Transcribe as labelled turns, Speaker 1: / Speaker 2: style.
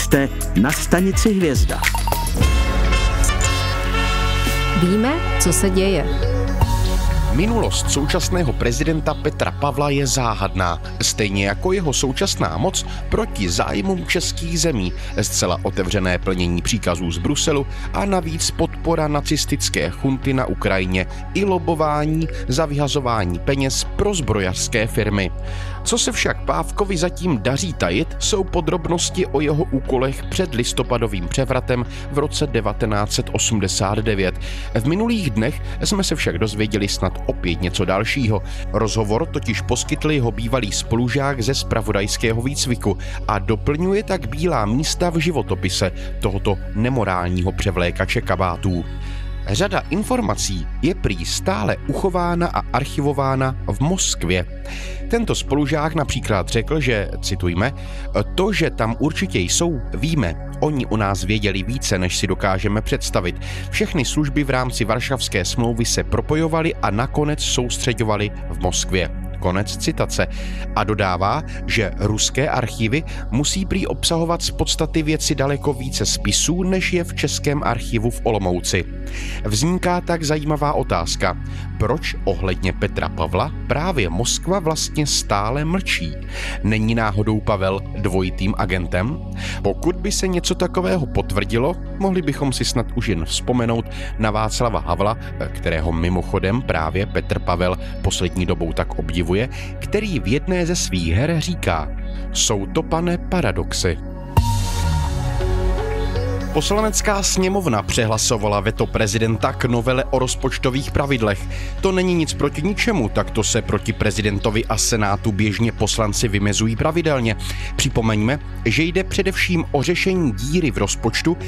Speaker 1: Jste na stanici Hvězda.
Speaker 2: Víme, co se děje.
Speaker 3: Minulost současného prezidenta Petra Pavla je záhadná, stejně jako jeho současná moc proti zájmům českých zemí, zcela otevřené plnění příkazů z Bruselu a navíc podpora nacistické chunty na Ukrajině i lobování za vyhazování peněz pro zbrojařské firmy. Co se však Pávkovi zatím daří tajit, jsou podrobnosti o jeho úkolech před listopadovým převratem v roce 1989. V minulých dnech jsme se však dozvěděli snad opět něco dalšího. Rozhovor totiž poskytl jeho bývalý spolužák ze zpravodajského výcviku a doplňuje tak bílá místa v životopise tohoto nemorálního převlékače kabátů. Řada informací je prý stále uchována a archivována v Moskvě. Tento spolužák například řekl, že, citujme, to, že tam určitě jsou, víme. Oni o nás věděli více, než si dokážeme představit. Všechny služby v rámci Varšavské smlouvy se propojovaly a nakonec soustřeďovaly v Moskvě. Konec citace. A dodává, že ruské archivy musí prý obsahovat z podstaty věci daleko více spisů, než je v českém archivu v Olomouci. Vzniká tak zajímavá otázka. Proč ohledně Petra Pavla právě Moskva vlastně stále mlčí? Není náhodou Pavel dvojitým agentem? Pokud by se něco takového potvrdilo, mohli bychom si snad už jen vzpomenout na Václava Havla, kterého mimochodem právě Petr Pavel poslední dobou tak obdivuje, který v jedné ze svých her říká: jsou to, pane, paradoxy. Poslanecká sněmovna přehlasovala veto prezidenta k novele o rozpočtových pravidlech. To není nic proti ničemu, takto se proti prezidentovi a senátu běžně poslanci vymezují pravidelně. Připomeňme, že jde především o řešení díry v rozpočtu,